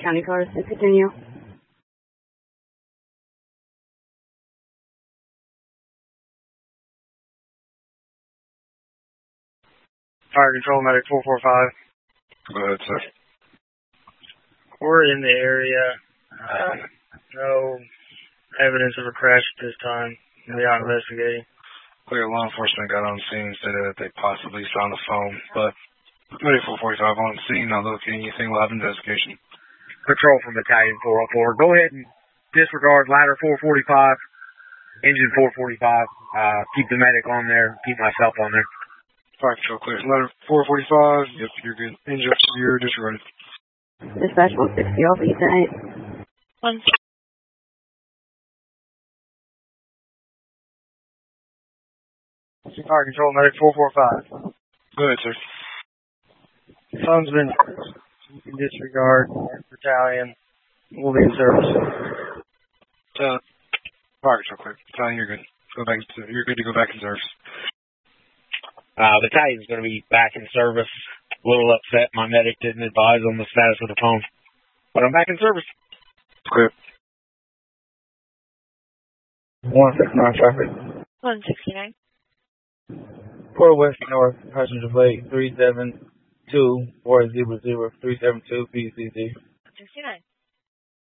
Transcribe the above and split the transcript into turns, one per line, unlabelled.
County cars, and continue.
Fire Control Medic 445.
Go ahead, sir.
We're in the area. No evidence of a crash at this time. We are investigating.
Clear. Law enforcement got on scene, stated that they possibly saw on the phone, but Medic 445 on scene, not locating anything. We'll have investigation.
Control from Battalion 404. Go ahead and disregard ladder 445, engine 445. Keep the medic on there. Keep myself on there.
Fire Control clear. Ladder 445. Yep, you're good. Engine, you're disregarded.
Dispatch 160, Alpha Ethan 8.
Fire Control Medic 445.
Go ahead, sir.
Phone's been disregard. Battalion will be in service.
Fire Control clear. Battalion, you're good. You're good to go back in service.
Battalion's going to be back in service. A little upset my medic didn't advise on the status of the phone. But I'm back in service.
Clear.
169 traffic.
169.
4 West North, passenger plate 372400 372 PCC.
169.